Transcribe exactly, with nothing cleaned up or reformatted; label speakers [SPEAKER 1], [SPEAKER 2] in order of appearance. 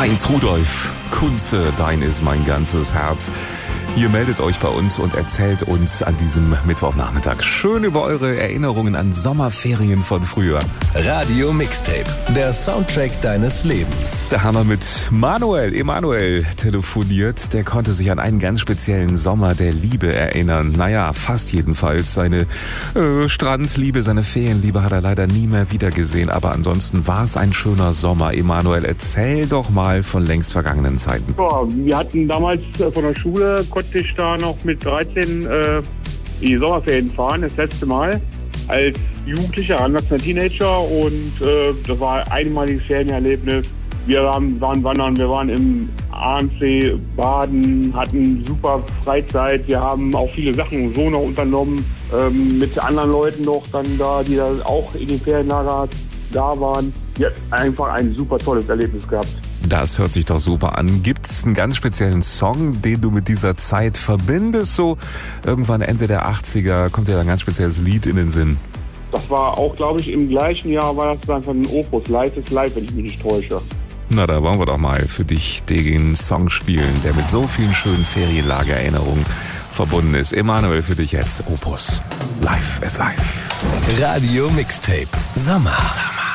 [SPEAKER 1] Heinz Rudolf, Kunze, dein ist mein ganzes Herz. Ihr meldet euch bei uns und erzählt uns an diesem Mittwochnachmittag schön über eure Erinnerungen an Sommerferien von früher.
[SPEAKER 2] Radio Mixtape, der Soundtrack deines Lebens.
[SPEAKER 1] Da haben wir mit Manuel, Emanuel telefoniert. Der konnte sich an einen ganz speziellen Sommer der Liebe erinnern. Naja, fast jedenfalls. Seine äh, Strandliebe, seine Ferienliebe hat er leider nie mehr wiedergesehen. Aber ansonsten war es ein schöner Sommer. Emanuel, erzähl doch mal von längst vergangenen Zeiten.
[SPEAKER 3] Ja, wir hatten damals äh, von der Schule, konnte ich da noch mit dreizehn äh, in die Sommerferien fahren, das letzte Mal. Als Jugendlicher, anders als Teenager, und äh, das war ein einmaliges Ferienerlebnis. Wir waren, waren wandern, wir waren im Ahrensee baden, hatten super Freizeit. Wir haben auch viele Sachen so noch unternommen, ähm, mit anderen Leuten noch dann da, die da auch in den Ferienlager da waren. Ja, einfach ein super tolles Erlebnis gehabt.
[SPEAKER 1] Das hört sich doch super an. Gibt's einen ganz speziellen Song, den du mit dieser Zeit verbindest? So irgendwann Ende der achtziger kommt dir ein ganz spezielles Lied in den Sinn.
[SPEAKER 3] Das war auch, glaube ich, im gleichen Jahr war das dann von den Opus. Live is Live, wenn ich mich nicht täusche.
[SPEAKER 1] Na, da wollen wir doch mal für dich den Song spielen, der mit so vielen schönen Ferienlagererinnerungen verbunden ist. Emanuel, für dich jetzt Opus. Live is Live.
[SPEAKER 2] Radio Mixtape. Sommer. Sommer.